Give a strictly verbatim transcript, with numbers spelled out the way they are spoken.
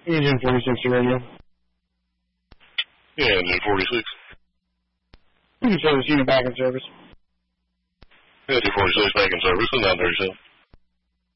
Engine forty-six to radio. Yeah, Engine forty-six. Engine service unit back in service. Yeah, two forty-six back in service, and nine thirty-seven.